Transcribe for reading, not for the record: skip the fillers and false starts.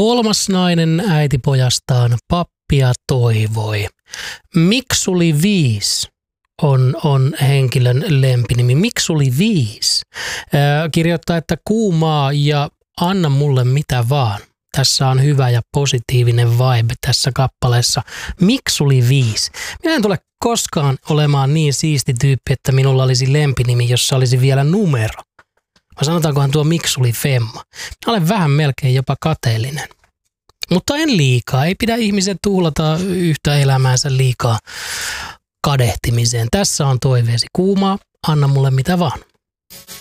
Kolmas nainen äitipojastaan pappia toivoi. Miksuli 5 on henkilön lempinimi. Miksuli 5 kirjoittaa, että kuumaa ja anna mulle mitä vaan. Tässä on hyvä ja positiivinen vibe tässä kappaleessa. Miksuli 5. Minä en tule koskaan olemaan niin siisti tyyppi, että minulla olisi lempinimi, jossa olisi vielä numero. Vai sanotaankohan tuo Miksuli Femma. Minä olen vähän melkein jopa kateellinen. Mutta en liikaa. Ei pidä ihmisen tuhlata yhtä elämäänsä liikaa kadehtimiseen. Tässä on toiveesi kuumaa. Anna mulle mitä vaan.